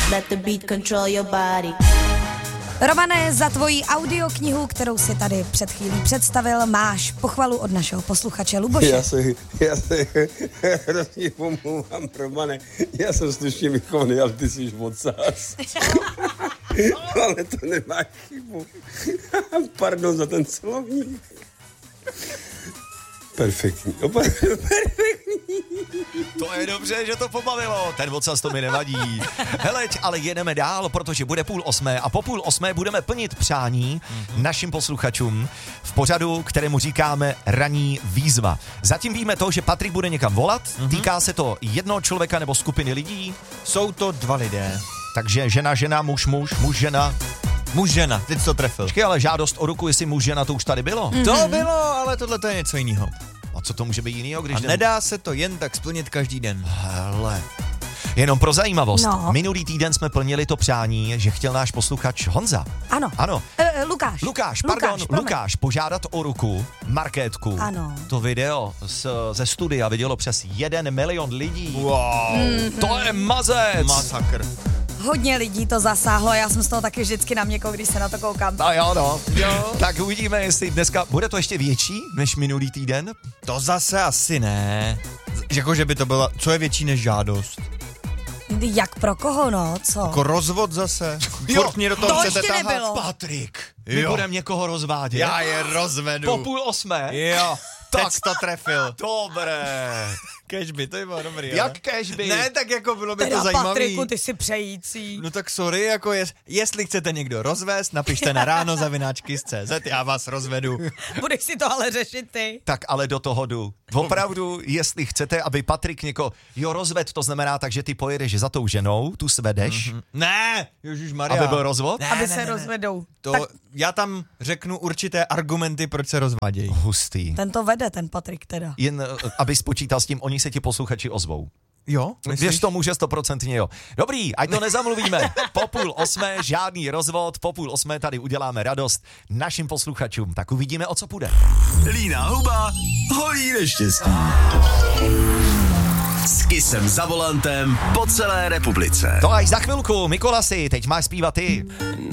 let the beat control your body. Romane, za tvoji audioknihu, kterou si tady před chvílí představil, máš pochvalu od našeho posluchače Luboše. Já se hrozně pomlouvám, Romane, já jsem slušně vychovaný, ale ty jsi vocás. Ale to nemáš chybu. Pardon za ten slovník. Perfektní. To je dobře, že to pobavilo. Ten vocas to mi nevadí. Heleď, ale jedeme dál, protože bude 7:30 a po 7:30 budeme plnit přání našim posluchačům v pořadu, kterému říkáme ranní výzva. Zatím víme to, že Patrik bude někam volat. Týká se to jednoho člověka nebo skupiny lidí. Jsou to 2 lidé. Takže žena, muž, žena. Muž, žena, teď to trefil. Počkej, ale žádost o ruku, jestli muž, žena, to už tady bylo. To bylo, ale tohle to je něco jiného. A co to může být jinýho, když... A nedá se to jen tak splnit každý den. Hele. Jenom pro zajímavost. No. Minulý týden jsme plnili to přání, že chtěl náš posluchač Honza. Ano. Lukáš, požádat o ruku Markétku. Ano. To video ze studia vidělo přes 1 milion lidí. Wow. To je mazec. Masakr. Hodně lidí to zasáhlo, já jsem z toho taky vždycky na měko, když se na to koukám. A jo, no. Tak uvidíme, jestli dneska bude to ještě větší než minulý týden. To zase asi ne. Jakože by to bylo, co je větší než žádost? Jak pro koho, no, co? Jako rozvod zase? Jo, Furt mě do toho to chcete ještě tahat? nebylo. Patrik, my Jo. budeme někoho rozvádět. Já je rozvedu. Po 7:30. Jo, Tak. teď to trefil. Dobré. Cashby, to je bylo dobrý. Jak ale... cashby? Ne, tak jako bylo by Teda, to zajímavý. Patriku, ty jsi přející. No tak sorry, jako jestli chcete někdo rozvést, napište na ráno@kiss.cz, já vás rozvedu. Budeš si to ale řešit ty. Tak ale do toho jdu. Opravdu, jestli chcete, aby Patrik někoho rozved, to znamená tak, že ty pojedeš za tou ženou, tu svedeš, Ne, ježišmarja. aby byl rozvod? Aby se rozvedou. To, Tak já tam řeknu určité argumenty, proč se rozvádějí. Hustý. ten to vede, ten Patrik teda. Jen, aby spočítal s tím, oni se ti posluchači ozvou. Jo? Věř tomu, že 100% jo. Dobrý, ať to nezamluvíme. Po 7:30 žádný rozvod, po 7:30 tady uděláme radost našim posluchačům. Tak uvidíme, o co půjde. Lína Huba holí neštěstí. S Kissem za volantem po celé republice. To až za chvilku, Mikolasi, teď máš zpívat ty.